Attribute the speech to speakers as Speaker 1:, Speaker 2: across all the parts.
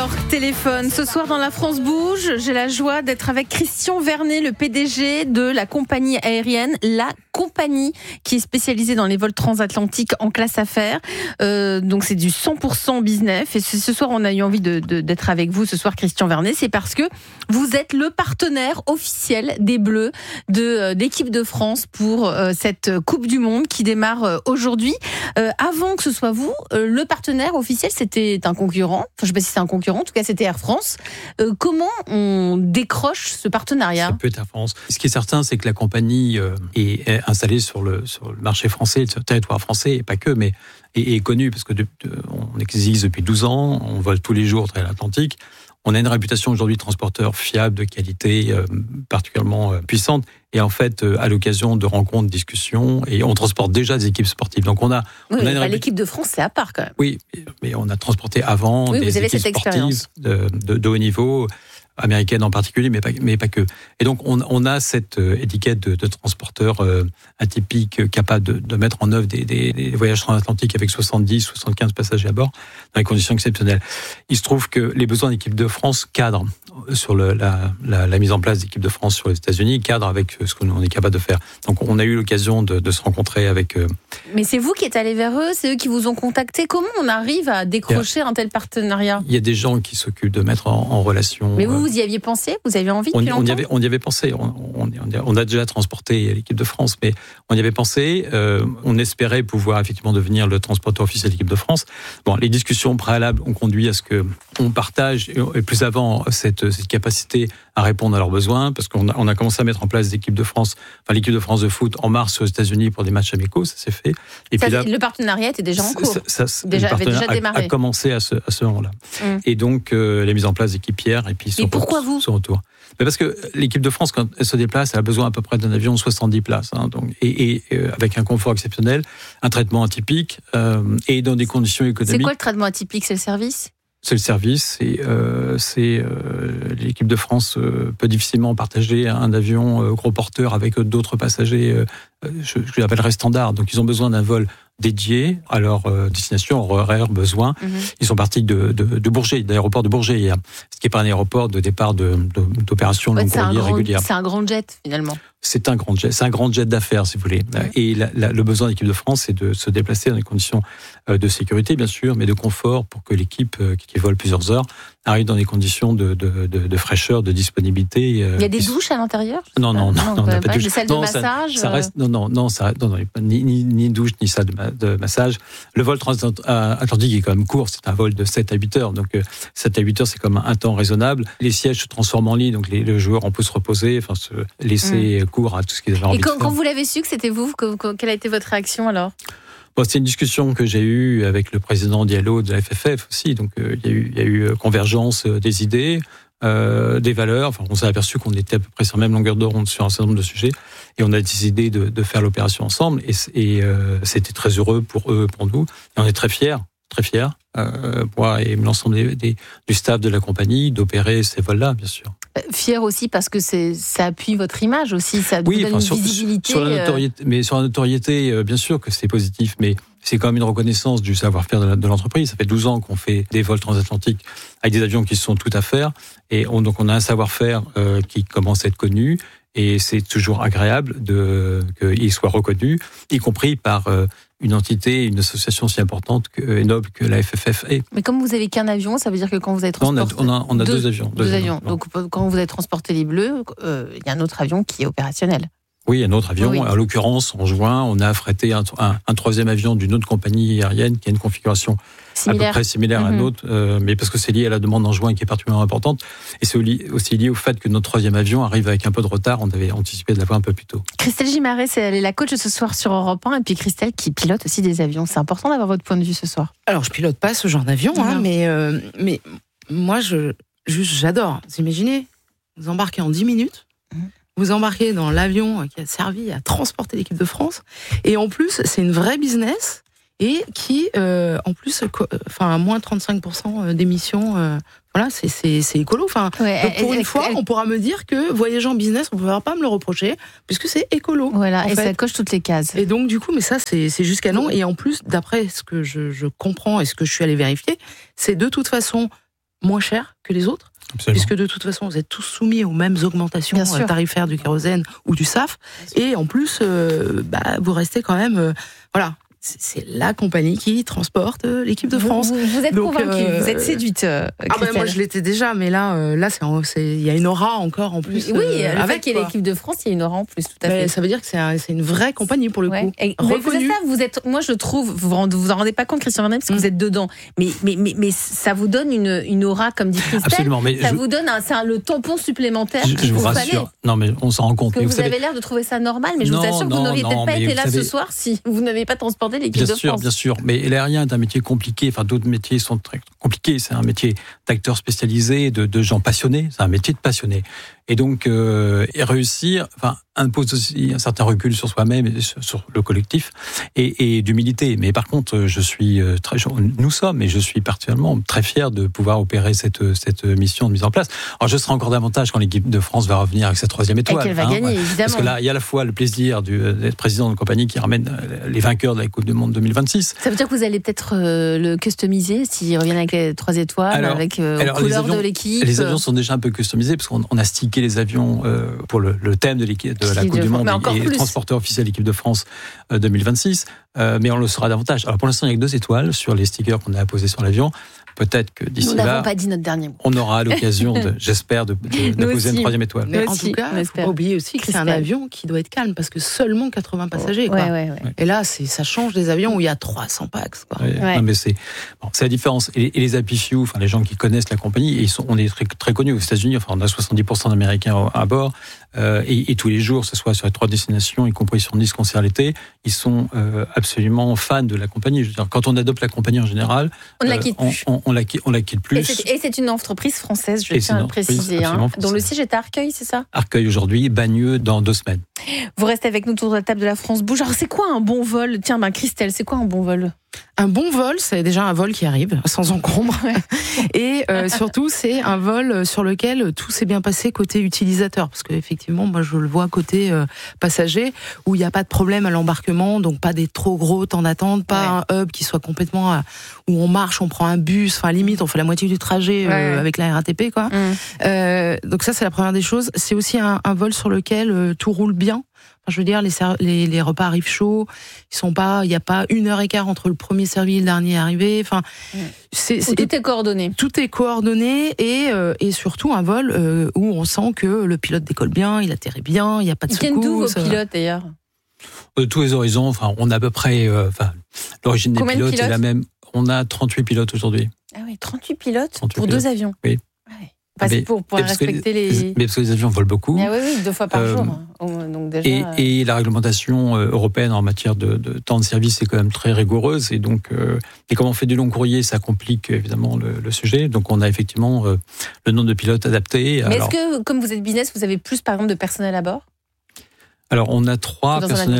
Speaker 1: Alors, téléphone. Ce soir dans La France Bouge, j'ai la joie d'être avec Christian Vernet, le PDG de la compagnie aérienne La Compagnie, qui est spécialisée dans les vols transatlantiques en classe affaires. Donc c'est du 100% business. Et ce soir, on a eu envie d'être avec vous ce soir, Christian Vernet. C'est parce que vous êtes le partenaire officiel des Bleus d'équipe de France pour cette Coupe du Monde qui démarre aujourd'hui. Avant que ce soit vous, le partenaire officiel, c'était un concurrent. Enfin, je ne sais pas si c'est un concurrent. En tout cas, c'était Air France. Comment on décroche ce partenariat ?
Speaker 2: Ça peut être Air France. Ce qui est certain, c'est que la compagnie est installée sur le marché français, sur le territoire français, et pas que, mais est connue parce que on existe depuis 12 ans, on vole tous les jours à travers l'Atlantique. On a une réputation aujourd'hui de transporteur fiable, de qualité particulièrement puissante. Et en fait, à l'occasion de rencontres, discussions, et on transporte déjà des équipes sportives. Donc on a
Speaker 1: l'équipe de France, c'est à part quand même.
Speaker 2: Oui, mais on a transporté avant des équipes sportives de haut niveau, américaines en particulier, mais pas que. Et donc on a cette étiquette de transporteur atypique, capable de mettre en œuvre des voyages transatlantiques avec 70-75 passagers à bord, dans des conditions exceptionnelles. Il se trouve que les besoins d'équipe de France cadrent sur la mise en place d'équipe de France sur les États-Unis, cadrent avec ce qu'on est capable de faire. Donc on a eu l'occasion de se rencontrer avec...
Speaker 1: Mais c'est vous qui êtes allé vers eux, c'est eux qui vous ont contacté. Comment on arrive à décrocher un tel partenariat ?
Speaker 2: Il y a des gens qui s'occupent de mettre en relation...
Speaker 1: Mais vous y aviez pensé ? Vous aviez envie depuis longtemps ?
Speaker 2: On y avait pensé. On a déjà transporté l'équipe de France, mais on y avait pensé. On espérait pouvoir effectivement devenir le transporteur officiel de l'équipe de France. Bon, les discussions préalables ont conduit à ce qu'on partage, et plus avant, cette capacité à répondre à leurs besoins, parce qu'on a commencé à mettre en place l'équipe de France de foot en mars aux États-Unis pour des matchs amicaux, ça s'est fait. Et
Speaker 1: puis là, le partenariat était déjà en cours.
Speaker 2: Avait déjà démarré. A commencé à ce moment-là. Et donc la mise en place d'équipières et puis
Speaker 1: pourquoi vous ?
Speaker 2: Son retour. Mais parce que l'équipe de France, quand elle se déplace, elle a besoin à peu près d'un avion de 70 places, donc, et avec un confort exceptionnel, un traitement atypique, et dans des conditions économiques.
Speaker 1: C'est quoi le traitement atypique ? C'est le service ?
Speaker 2: C'est le service, l'équipe de France peut difficilement partager un avion gros porteur avec d'autres passagers, je l'appellerais standard. Donc ils ont besoin d'un vol dédié à leur destination, à leur horaire, besoin. Ils sont partis de Bourget, d'aéroport de Bourget hier, ce qui n'est pas un aéroport de départ d'opération longue courrier régulière.
Speaker 1: C'est un grand jet finalement.
Speaker 2: C'est un grand jet d'affaires, si vous voulez. Et le besoin de l'équipe de France, c'est de se déplacer dans des conditions de sécurité, bien sûr, mais de confort pour que l'équipe qui vole plusieurs heures arrive dans des conditions de fraîcheur, de disponibilité.
Speaker 1: Il y a des douches à l'intérieur ?
Speaker 2: Non, on n'a pas de douche.
Speaker 1: Des salles de massage ?
Speaker 2: Ça reste, ni douche, ni salle de massage. Le vol transatlantique est quand même court, c'est un vol de 7 à 8 heures. Donc 7 à 8 heures, c'est comme un temps raisonnable. Les sièges se transforment en lit, donc le joueur, on peut se reposer, se laisser court à tout ce qu'ils avaient envie de faire.
Speaker 1: Et quand vous l'avez su que c'était vous, quelle a été votre réaction alors ?
Speaker 2: C'est une discussion que j'ai eue avec le président Diallo de la FFF aussi. Donc, il y a eu convergence des idées, des valeurs. Enfin, on s'est aperçu qu'on était à peu près sur la même longueur d'onde sur un certain nombre de sujets. Et on a décidé de faire l'opération ensemble. Et c'était très heureux pour eux, pour nous. Et on est très fiers, moi et l'ensemble du staff de la compagnie, d'opérer ces vols-là, bien sûr.
Speaker 1: Fier aussi parce que ça appuie votre image aussi, ça donne une visibilité.
Speaker 2: Sur la notoriété, bien sûr que c'est positif, mais c'est quand même une reconnaissance du savoir-faire de l'entreprise. Ça fait 12 ans qu'on fait des vols transatlantiques avec des avions qui sont tout à faire, et donc on a un savoir-faire qui commence à être connu, et c'est toujours agréable qu'il soit reconnu, y compris par une entité, une association si importante et noble que la FFF est.
Speaker 1: Mais comme vous n'avez qu'un avion, ça veut dire que quand vous avez transporté...
Speaker 2: Non, on a deux avions.
Speaker 1: Deux avions. Donc quand vous avez transporté les Bleus, il y a un autre avion qui est opérationnel.
Speaker 2: Oui, un autre avion. Oui. En l'occurrence, en juin, on a affrété un troisième avion d'une autre compagnie aérienne qui a une configuration à peu près similaire à la nôtre, mais parce que c'est lié à la demande en juin qui est particulièrement importante. Et c'est aussi lié au fait que notre troisième avion arrive avec un peu de retard. On avait anticipé de l'avoir un peu plus tôt.
Speaker 1: Christelle Gimaret, elle est la coach ce soir sur Europe 1. Et puis Christelle qui pilote aussi des avions. C'est important d'avoir votre point de vue ce soir.
Speaker 3: Alors, je pilote pas ce genre d'avion, mais moi, j'adore. Vous imaginez, vous embarquez en 10 minutes. Vous embarquez dans l'avion qui a servi à transporter l'équipe de France. Et en plus, c'est une vraie business. Et qui, en plus, à moins 35% d'émissions, voilà, c'est écolo. Donc pour une fois, on pourra me dire que voyager en business, on ne pourra pas me le reprocher, puisque c'est écolo.
Speaker 1: Voilà, et ça coche toutes les cases.
Speaker 3: Et donc, du coup, mais ça, c'est jusqu'à non. Et en plus, d'après ce que je comprends et ce que je suis allée vérifier, c'est de toute façon moins cher que les autres.
Speaker 2: Absolument.
Speaker 3: Puisque de toute façon, vous êtes tous soumis aux mêmes augmentations tarifaires du kérosène ou du SAF. Et en plus, vous restez quand même... voilà. C'est la compagnie qui transporte l'équipe de France.
Speaker 1: Vous êtes convaincue, vous êtes séduite.
Speaker 3: Moi, je l'étais déjà, mais là, il y a une aura encore en plus.
Speaker 1: Oui, le fait qu'il y ait l'équipe de France, il y a une aura en plus, tout à fait.
Speaker 3: Ça veut dire que c'est une vraie compagnie pour le coup.
Speaker 1: Reconnue. Moi, je trouve, vous en rendez pas compte, Christian Vernet, parce que vous êtes dedans. Mais ça vous donne une aura, comme dit Christelle.
Speaker 2: Absolument. Mais
Speaker 1: ça vous donne le tampon supplémentaire.
Speaker 2: Je vous rassure. Non, mais on s'en rend compte.
Speaker 1: Vous avez l'air de trouver ça normal, mais je vous assure que vous n'auriez peut-être pas été là ce soir si vous n'avez pas transporté l'équipe de France.
Speaker 2: Bien sûr, mais l'aérien est un métier compliqué. Enfin, d'autres métiers sont très compliqués. C'est un métier d'acteurs spécialisés, de gens passionnés. C'est un métier de passionnés. Et donc, réussir, impose aussi un certain recul sur soi-même et sur le collectif et d'humilité. Mais par contre, je suis je suis particulièrement très fier de pouvoir opérer cette mission de mise en place. Alors, je serai encore davantage quand l'équipe de France va revenir avec sa 3e étoile.
Speaker 1: Et qu'elle va gagner, évidemment.
Speaker 2: Parce que là, il y a à la fois le plaisir d'être président d'une compagnie qui ramène les vainqueurs de la Coupe du Monde 2026.
Speaker 1: Ça veut dire que vous allez peut-être le customiser s'ils reviennent avec les 3 étoiles, avec couleur de l'équipe.
Speaker 2: Les avions sont déjà un peu customisés parce qu'on a stické les avions pour le thème de la Coupe du Monde et le transporteur officiel de l'équipe de France 2026. Mais on le saura davantage. Alors pour l'instant, il n'y a que 2 étoiles sur les stickers qu'on a apposés sur l'avion. Peut-être que d'ici là,
Speaker 1: nous n'avons pas dit notre dernier mot.
Speaker 2: On aura l'occasion, j'espère, de poser une 3e étoile.
Speaker 3: Mais en tout cas, il ne faut pas oublier aussi que c'est un avion qui doit être calme parce que seulement 80 passagers.
Speaker 1: Ouais.
Speaker 3: Et là, ça change des avions où il y a 300 pax.
Speaker 2: Non, mais c'est la différence. Et les Happy Few, les gens qui connaissent la compagnie, on est très, très connus aux États-Unis. On a 70% d'Américains à bord. Et tous les jours, que ce soit sur les 3 destinations, y compris sur Nice, concert l'été, ils sont absolument fans de la compagnie. Je veux dire, quand on adopte la compagnie en général,
Speaker 1: on ne la quitte plus.
Speaker 2: On la quitte plus.
Speaker 1: Et c'est une entreprise française, je tiens à le préciser, dont le siège est à Arcueil, c'est ça ?
Speaker 2: Arcueil aujourd'hui, Bagneux dans 2 semaines.
Speaker 1: Vous restez avec nous autour de la table de la France Bouge. Alors c'est quoi un bon vol ? Tiens, Christelle, c'est quoi un bon vol ?
Speaker 3: Un bon vol, c'est déjà un vol qui arrive sans encombre. Et surtout, c'est un vol sur lequel tout s'est bien passé côté utilisateur. Parce qu'effectivement, moi, je le vois côté passager, où il n'y a pas de problème à l'embarquement, donc pas des trop gros temps d'attente, pas un hub qui soit complètement... où on marche, on prend un bus, limite, on fait la moitié du trajet avec la RATP, quoi. Donc ça, c'est la première des choses. C'est aussi un vol sur lequel tout roule bien. Je veux dire, les repas arrivent chauds. Il n'y a pas 1h15 entre le premier servi et le dernier arrivé.
Speaker 1: Tout est coordonné.
Speaker 3: Tout est coordonné et surtout un vol où on sent que le pilote décolle bien, il atterrit bien, il n'y a pas de secousses.
Speaker 1: Ils viennent d'où vos pilotes d'ailleurs ?
Speaker 2: De tous les horizons. On a à peu près l'origine des pilotes est la même. On a 38 pilotes aujourd'hui.
Speaker 1: Ah oui, 38 pilotes pour 2 avions.
Speaker 2: Oui.
Speaker 1: Pour respecter les...
Speaker 2: Mais parce que les avions volent beaucoup.
Speaker 1: Ah oui, 2 fois par jour. Donc déjà,
Speaker 2: et la réglementation européenne en matière de temps de service est quand même très rigoureuse. Et donc, et comme on fait du long courrier, ça complique évidemment le sujet. Donc on a effectivement le nombre de pilotes adaptés.
Speaker 1: Mais est-ce que, comme vous êtes business, vous avez plus par exemple de personnel à bord ?
Speaker 2: Alors on a 3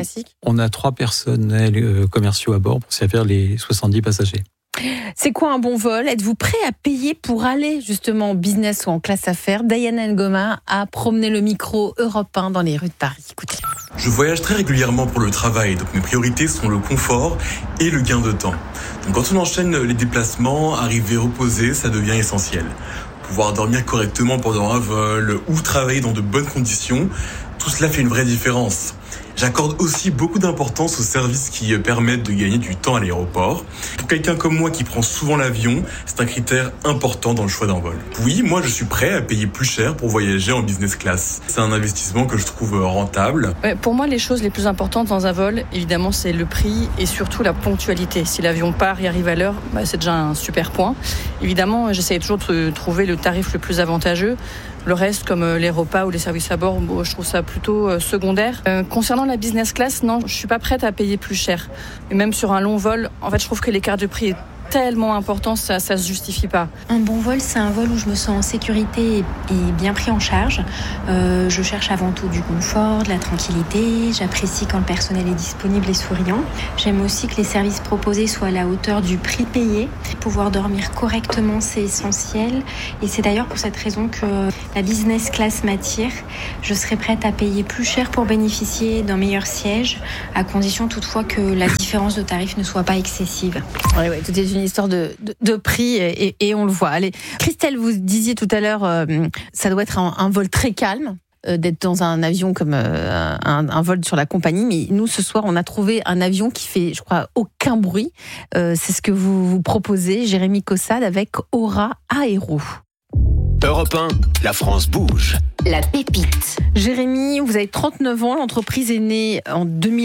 Speaker 2: personnels commerciaux à bord pour servir les 70 passagers.
Speaker 1: C'est quoi un bon vol ? Êtes-vous prêt à payer pour aller justement en business ou en classe affaires ? Diana Ngoma a promené le micro Europe 1 dans les rues de Paris. Écoutez.
Speaker 4: Je voyage très régulièrement pour le travail, donc mes priorités sont le confort et le gain de temps. Donc quand on enchaîne les déplacements, arriver reposé, ça devient essentiel. Pouvoir dormir correctement pendant un vol ou travailler dans de bonnes conditions, tout cela fait une vraie différence. J'accorde aussi beaucoup d'importance aux services qui permettent de gagner du temps à l'aéroport. Pour quelqu'un comme moi qui prend souvent l'avion, c'est un critère important dans le choix d'un vol. Oui, moi je suis prêt à payer plus cher pour voyager en business class. C'est un investissement que je trouve rentable.
Speaker 5: Pour moi, les choses les plus importantes dans un vol, évidemment, c'est le prix et surtout la ponctualité. Si l'avion part et arrive à l'heure, c'est déjà un super point. Évidemment, j'essaie toujours de trouver le tarif le plus avantageux. Le reste, comme les repas ou les services à bord, je trouve ça plutôt secondaire. Concernant la business class, non, je suis pas prête à payer plus cher. Et même sur un long vol, en fait, je trouve que l'écart de prix est tellement important, ça se justifie pas.
Speaker 6: Un bon vol, c'est un vol où je me sens en sécurité et bien pris en charge. Je cherche avant tout du confort, de la tranquillité. J'apprécie quand le personnel est disponible et souriant. J'aime aussi que les services proposés soient à la hauteur du prix payé. Pouvoir dormir correctement, c'est essentiel. Et c'est d'ailleurs pour cette raison que la business class m'attire. Je serais prête à payer plus cher pour bénéficier d'un meilleur siège, à condition toutefois que la différence de tarif ne soit pas excessive.
Speaker 1: Oui, tout est une une histoire de prix et on le voit. Allez, Christelle, vous disiez tout à l'heure, ça doit être un vol très calme. D'être dans un avion comme un vol sur la compagnie, mais nous ce soir on a trouvé un avion qui fait, je crois, aucun bruit. C'est ce que vous proposez, Jérémy Caussade, avec Aura Aéro.
Speaker 7: Europe 1, la France bouge.
Speaker 8: La pépite.
Speaker 1: Jérémy, vous avez 39 ans, l'entreprise est née en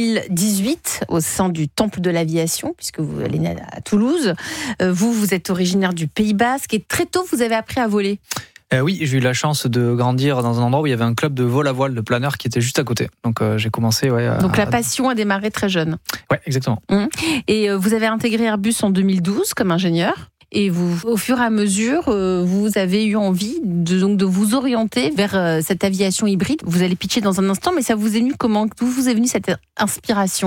Speaker 1: 2018 au sein du Temple de l'Aviation, puisque vous allez née à Toulouse. Vous êtes originaire du Pays Basque et très tôt vous avez appris à voler.
Speaker 9: Oui, j'ai eu la chance de grandir dans un endroit où il y avait un club de vol à voile de planeurs qui était juste à côté. Donc j'ai commencé.
Speaker 1: Donc la passion a démarré très jeune.
Speaker 9: Ouais, exactement.
Speaker 1: Et vous avez intégré Airbus en 2012 comme ingénieur. Et vous, au fur et à mesure, vous avez eu envie de vous orienter vers cette aviation hybride. Vous allez pitcher dans un instant, mais ça vous est venu comment ? D'où vous est venue cette inspiration ?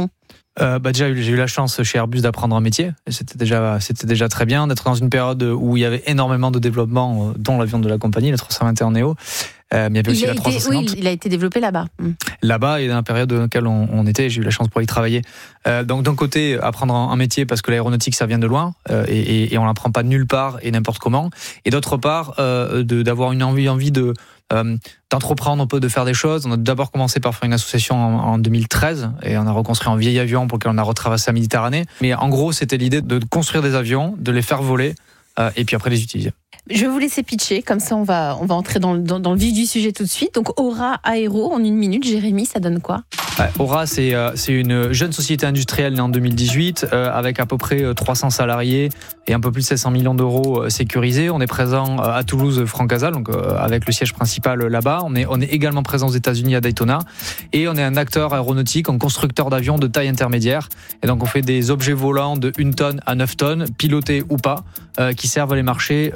Speaker 9: Déjà, j'ai eu la chance chez Airbus d'apprendre un métier. Et c'était déjà très bien d'être dans une période où il y avait énormément de développement, dont l'avion de la compagnie, le 321 Neo. Mais il y avait aussi la 350.
Speaker 1: Oui, il a été développé là-bas.
Speaker 9: Là-bas, et dans la période dans laquelle on était, j'ai eu la chance pour y travailler. Donc d'un côté, apprendre un métier parce que l'aéronautique, ça vient de loin et on l'apprend pas nulle part et n'importe comment. Et d'autre part, d'avoir une envie d'entreprendre un peu, de faire des choses. On a d'abord commencé par faire une association en 2013 et on a reconstruit un vieil avion pour lequel on a retraversé la Méditerranée. Mais en gros, c'était l'idée de construire des avions, de les faire voler et puis après les utiliser.
Speaker 1: Je vais vous laisser pitcher, comme ça on va entrer dans le vif du sujet tout de suite. Donc Aura Aéro, en 1 minute, Jérémy, ça donne quoi ?
Speaker 9: Aura, c'est une jeune société industrielle née en 2018 avec à peu près 300 salariés et un peu plus de 700 millions d'euros sécurisés. On est présent à Toulouse, Francazal, donc avec le siège principal là-bas. On est également présent aux États-Unis à Daytona et on est un acteur aéronautique, un constructeur d'avions de taille intermédiaire. Et donc on fait des objets volants de 1 tonne à 9 tonnes, pilotés ou pas, qui servent les marchés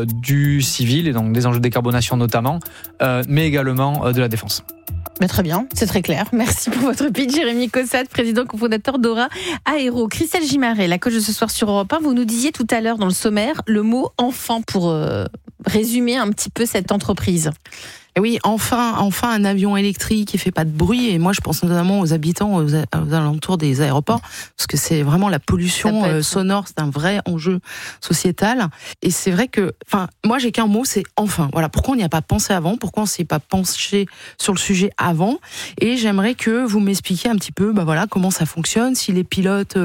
Speaker 9: du civil et donc des enjeux de décarbonation notamment, mais également de la défense.
Speaker 1: Mais très bien, c'est très clair. Merci pour votre pitch, Jérémy Caussade, président cofondateur d'Aura Aéro. Christelle Gimaret, la coach de ce soir sur Europe 1, vous nous disiez tout à l'heure dans le sommaire le mot « enfant » pour résumer un petit peu cette entreprise.
Speaker 3: Et oui, enfin un avion électrique qui fait pas de bruit. Et moi, je pense notamment aux habitants aux alentours des aéroports, parce que c'est vraiment la pollution sonore, c'est un vrai enjeu sociétal. Et c'est vrai que, moi, j'ai qu'un mot, c'est enfin. Voilà, pourquoi on n'y a pas pensé avant ? Pourquoi on s'est pas penché sur le sujet avant ? Et j'aimerais que vous m'expliquiez un petit peu, comment ça fonctionne, si les pilotes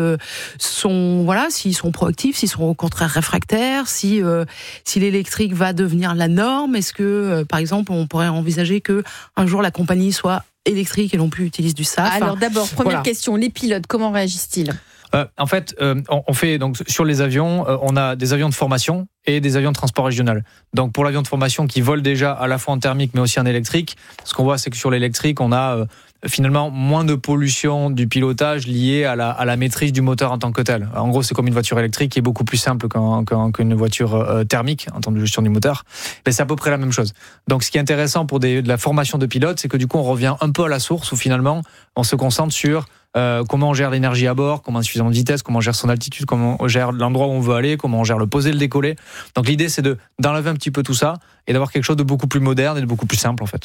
Speaker 3: s'ils sont proactifs, s'ils sont au contraire réfractaires, si l'électrique va devenir la norme. Est-ce que, par exemple, on pourrait envisager que un jour la compagnie soit électrique et non plus utilise du SAF.
Speaker 1: Alors d'abord, première question, les pilotes, comment réagissent-ils ?
Speaker 9: En fait, on fait donc sur les avions, on a des avions de formation et des avions de transport régional. Donc pour l'avion de formation qui vole déjà à la fois en thermique mais aussi en électrique, ce qu'on voit c'est que sur l'électrique, on a finalement moins de pollution du pilotage liée à la maîtrise du moteur en tant que tel. En gros, c'est comme une voiture électrique qui est beaucoup plus simple qu'une voiture thermique en termes de gestion du moteur. Mais c'est à peu près la même chose. Donc ce qui est intéressant pour de la formation de pilotes, c'est que du coup on revient un peu à la source où finalement on se concentre sur comment on gère l'énergie à bord, comment suffisamment de vitesse, comment on gère son altitude, comment on gère l'endroit où on veut aller, comment on gère le poser, le décoller. Donc l'idée c'est d'enlever un petit peu tout ça et d'avoir quelque chose de beaucoup plus moderne et de beaucoup plus simple en fait.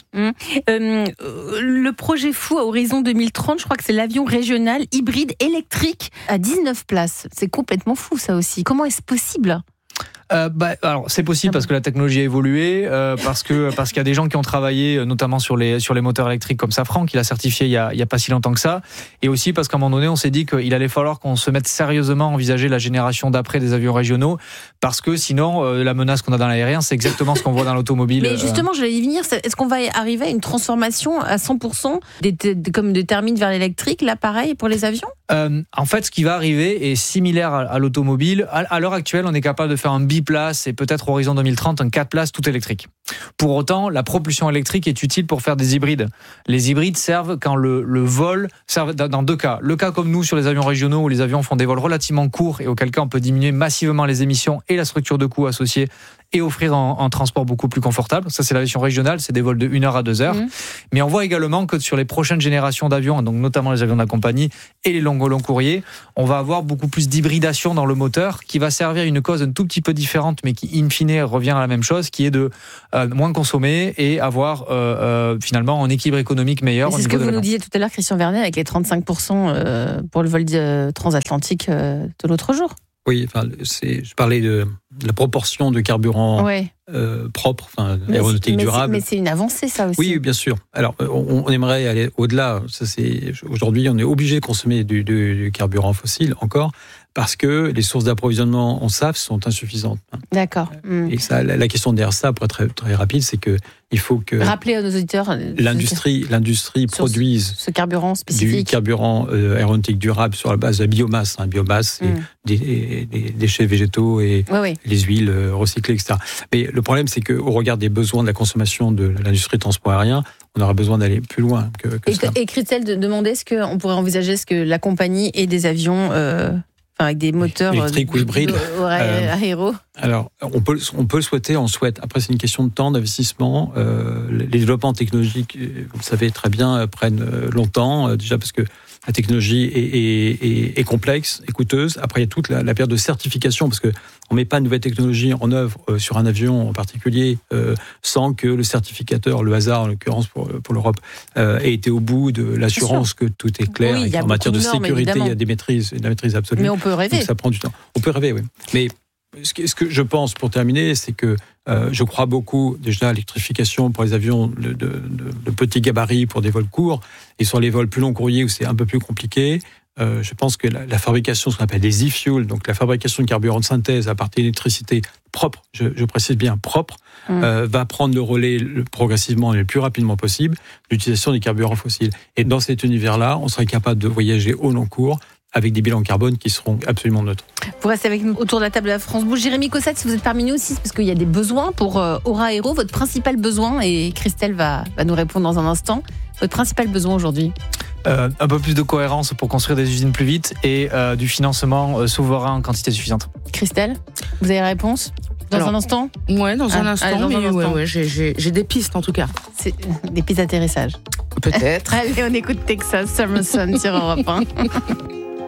Speaker 1: Le projet fou à horizon 2030, je crois que c'est l'avion régional hybride électrique à 19 places. C'est complètement fou ça aussi. Comment est-ce possible ?
Speaker 9: Alors c'est possible parce que la technologie a évolué, parce qu'il y a des gens qui ont travaillé notamment sur les moteurs électriques comme Safran, qui l'a certifié il y a pas si longtemps que ça, et aussi parce qu'à un moment donné on s'est dit qu'il allait falloir qu'on se mette sérieusement à envisager la génération d'après des avions régionaux, parce que sinon la menace qu'on a dans l'aérien c'est exactement ce qu'on voit dans l'automobile.
Speaker 1: Mais justement j'allais y venir, est-ce qu'on va arriver à une transformation à 100% comme de thermique vers l'électrique, là pareil pour les avions ?
Speaker 9: En fait ce qui va arriver est similaire à l'automobile. À l'heure actuelle on est capable de faire un biplace et peut-être horizon 2030 un 4 places tout électrique. Pour autant, la propulsion électrique est utile pour faire des hybrides. Les hybrides servent quand le vol servent dans deux cas. Le cas comme nous sur les avions régionaux où les avions font des vols relativement courts et auquel cas on peut diminuer massivement les émissions et la structure de coût associée et offrir un transport beaucoup plus confortable. Ça, c'est la version régionale, c'est des vols de 1 heure à 2 heures. Mais on voit également que sur les prochaines générations d'avions, donc notamment les avions de la compagnie et les longs courriers, on va avoir beaucoup plus d'hybridation dans le moteur qui va servir à une cause un tout petit peu différente, mais qui, in fine, revient à la même chose, qui est de moins consommer et avoir finalement un équilibre économique meilleur.
Speaker 1: C'est ce que vous nous disiez tout à l'heure, Christian Vernet, avec les 35% pour le vol transatlantique de l'autre jour.
Speaker 2: Oui, enfin, je parlais de la proportion de carburant propre, aéronautique durable.
Speaker 1: Mais c'est une avancée, ça aussi.
Speaker 2: Oui, bien sûr. Alors, on aimerait aller au-delà. Aujourd'hui, on est obligé de consommer du carburant fossile encore, parce que les sources d'approvisionnement en SAF sont insuffisantes.
Speaker 1: D'accord.
Speaker 2: Et ça, la question derrière ça, pour être très, très rapide, c'est que il faut que...
Speaker 1: Rappeler à nos auditeurs...
Speaker 2: L'industrie produise...
Speaker 1: Ce carburant spécifique.
Speaker 2: Du carburant aéronautique durable sur la base de la biomasse. Biomasse, c'est des déchets végétaux et les huiles recyclées, etc. Mais le problème, c'est qu'au regard des besoins de la consommation de l'industrie de transport aérien, on aura besoin d'aller plus loin que ça.
Speaker 1: Et Christelle demandait, est-ce qu'on pourrait envisager que la compagnie ait des avions... avec des moteurs
Speaker 2: électriques ou hybrides
Speaker 1: aéro.
Speaker 2: Alors, on peut le souhaiter, on le souhaite. Après, c'est une question de temps, d'investissement. Les développements technologiques, vous le savez très bien, prennent longtemps. Déjà parce que la technologie est complexe et coûteuse. Après, il y a toute la période de certification, parce que on met pas une nouvelle technologie en œuvre sur un avion en particulier sans que le certificateur, le hasard en l'occurrence pour l'Europe, ait été au bout de l'assurance que tout est clair.
Speaker 1: Oui,
Speaker 2: en matière de sécurité, il y a de la maîtrise absolue.
Speaker 1: Mais on peut rêver.
Speaker 2: Donc ça prend du temps. On peut rêver, oui. Mais ce que je pense, pour terminer, c'est que je crois beaucoup déjà à l'électrification pour les avions de petits gabarits pour des vols courts, et sur les vols plus longs courriers où c'est un peu plus compliqué. Je pense que la fabrication, ce qu'on appelle les e-fuels, donc la fabrication de carburant de synthèse à partir d'électricité propre, je précise bien propre, va prendre le relais progressivement et le plus rapidement possible l'utilisation des carburants fossiles. Et dans cet univers-là, on serait capable de voyager au long cours avec des bilans carbone qui seront absolument neutres.
Speaker 1: Vous restez avec nous autour de la table de la France Bouge. Jérémy Cossette, si vous êtes parmi nous aussi, parce qu'il y a des besoins pour Aura Aéro. Votre principal besoin, et Christelle va nous répondre dans un instant, votre principal besoin aujourd'hui?
Speaker 9: Un peu plus de cohérence pour construire des usines plus vite et du financement souverain en quantité suffisante.
Speaker 1: Christelle, vous avez la réponse dans un instant?
Speaker 3: Ouais, dans un instant. Ouais, j'ai des pistes en tout cas.
Speaker 1: C'est des pistes d'atterrissage.
Speaker 3: Peut-être.
Speaker 1: Allez, on écoute Texas Summer Sun sur Europe 1.